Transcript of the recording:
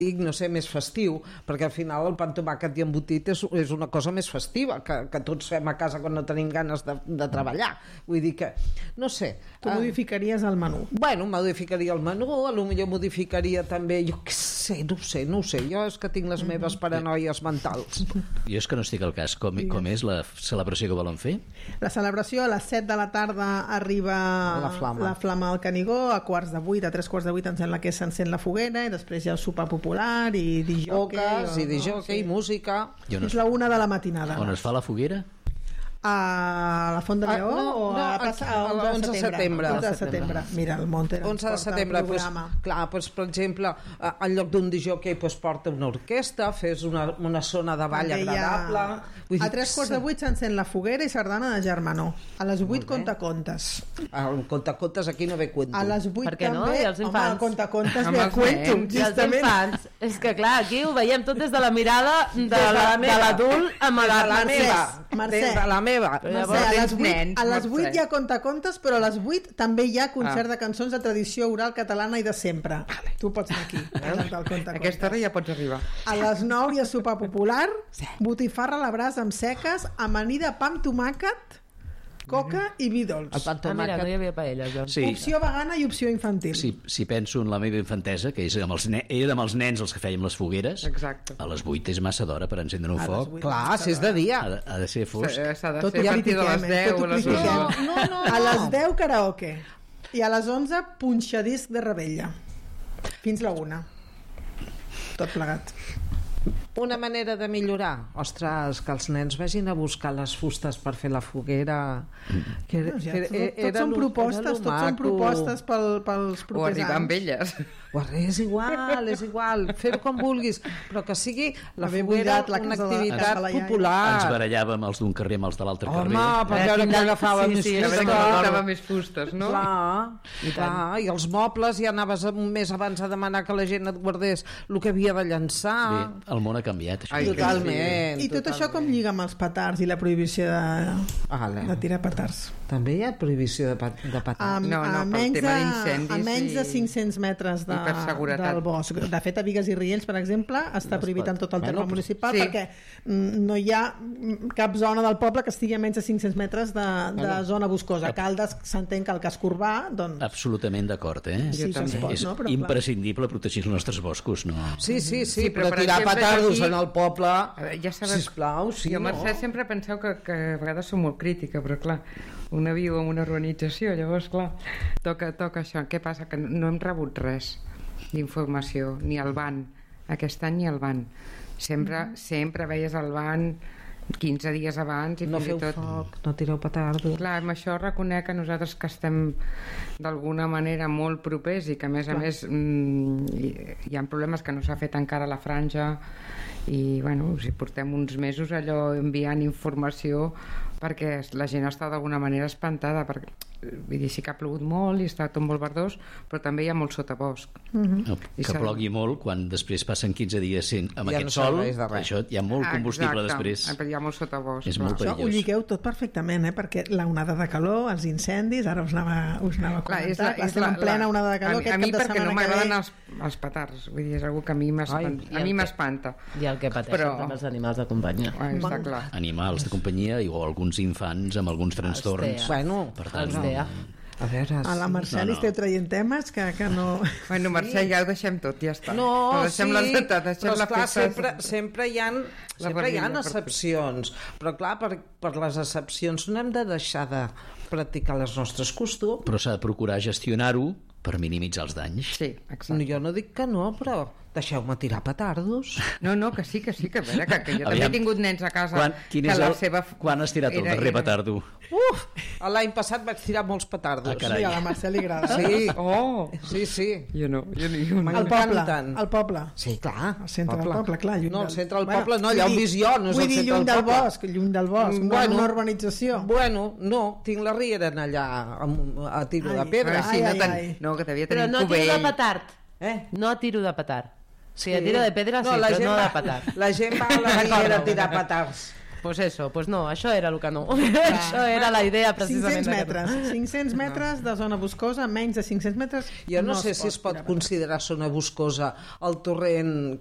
no sé, més festiu, perquè al final el pa amb tomàquet i embotit és una cosa més festiva que tots fem a casa quan no tenim ganes de treballar. Vull dir que, no sé... Tu modificaries el menú? Bueno, modificaria el menú, potser modificaria també, jo què sé, no ho sé, jo és que tinc les meves paranoies mentals. Jo és que no estic al cas. Com és la celebració que volen fer? La celebració a les 7 de la tarda arriba la flama al Canigó, a 7:15, a 3:15 em sembla que s'encén la foguera, i després hi ha el sopar popular i disjockey, música. És la 1 de la matinada. On es fa la foguera? A la Font de Lleó o a l'11 de setembre? 11 de setembre. Mira, el Monter 11 de setembre, clar, per exemple, en lloc d'un disjockey porta una orquestra, fes una zona de ball agradable. A 7:45 s'encén la foguera i sardana de Germanó. A les 8 contacontes. El contacontes aquí no ve cuento. A les 8 per què també, no? I els infants? Home, el contacontes ve a cuento, justament. Infants. És que clar, aquí ho veiem tot des de la mirada de l'adult amagat. Mercè, de la meva. A les 8 hi ha contacontes, però a les 8 també hi ha concert de cançons de tradició oral catalana i de sempre. Tu pots anar aquí. Aquesta hora ja pots arribar. A les 9 hi ha sopar popular, botifarra a la brasa amb seques, amanida, pa amb tomàquet, coca i vi dolç. Mira, no hi havia paelles, doncs. Sí. Opció vegana i opció infantil. Si penso en la meva infantesa, que era amb els nens els que fèiem les fogueres. Exacte. A les 8 és massa d'hora per encendre un foc. Clar, si és de dia. Ha de ser fosc. S'ha de fer a partir de les 10 o les 11. No. A les 10 karaoke i a les 11 punxadisc de Rebella fins la 1. Tot plegat. Una manera de millorar, ostres, que els nens vagin a buscar les fustes per fer la foguera. Tots són propostes pels propers anys. O arribar amb elles. És igual, fer-ho com vulguis, però que sigui la foguera una activitat popular. Ens barallàvem els d'un carrer amb els de l'altre carrer. Home, per veure qui agafava més fustes, no? Clar, i els mobles ja anaves un mes abans a demanar que la gent et guardés el que havia de llançar. Bé, el món ha canviat. Totalment. I tot això com lliga amb els petards i la prohibició de tirar petards? També hi ha prohibició de petards? No, pel tema d'incendis. A menys de 500 metres del bosc. De fet, a Bigues i Riells, per exemple, està prohibit en tot el terme municipal perquè no hi ha cap zona del poble que estigui a menys de 500 metres de zona boscosa. Caldes s'entén que el casc urbà, doncs... Absolutament d'acord, Sí, és imprescindible protegir els nostres boscos, no? Sí, però tirar petardos en el poble, sisplau, sí, jo, Mercè, sempre penseu que a vegades som molt crítica, però clar, una viu en una urbanització, llavors clar, toca això. Què passa? Que no hem rebut res d'informació, ni el ban aquest any ni el ban. Sempre veies el ban 15 dies abans i no feu foc, no tireu petardos. Clar, amb això reconec que nosaltres que estem d'alguna manera molt propers i que a més hi ha problemes que no s'ha fet encara a la franja i bueno, si portem uns mesos allò enviant informació perquè la gent està d'alguna manera espantada perquè vull dir, sí que ha plogut molt i està tot molt verdós, però també hi ha molt sotabosc. Que plogui molt quan després passen 15 dies amb aquest sol, això hi ha molt combustible després. Hi ha molt sotabosc. És molt perillós. Això ho lligueu tot perfectament, perquè l'onada de calor, els incendis, ara us anava a comentar, estem en plena onada de calor. A mi perquè no m'agraden els petards, vull dir, és una que a mi m'espanta. I el que pateixen també els animals de companyia. Està clar. Animals de companyia o alguns infants amb alguns trastorns. Bueno, per tant, a veure, a la Mercè li esteu traient temes que no... Bueno, Mercè, ja ho deixem tot, ja està. No, però clar, sempre hi ha excepcions, però clar, per les excepcions no hem de deixar de practicar les nostres costums. Però s'ha de procurar gestionar-ho per minimitzar els danys. Sí, exacte. Jo no dic que no, però deixeu-me tirar petardos. No, que sí, que a veure, que jo també he tingut nens a casa Quan has tirat el darrer petardo? L'any passat vaig tirar molts petardos. Sí, a la Mercè li agrada. Sí. Jo no. Al poble. Sí, clar. Al centre del poble, clar. No, al centre del poble no, allà on vis jo, no és al centre del poble. Lluny del bosc, no en una urbanització. Bueno, no, tinc la riera allà a tiro de pedra. No, que devia tenir però no tiro de petard. No tiro de petard. Sí, a tiro de pedra sí, però no de petard. La gent va a la riera a tirar petards. Pues eso, pues no, això era el que no. Això era la idea precisament. 500 metres de zona boscosa, menys de 500 metres... Jo no sé si es pot considerar zona boscosa el torrent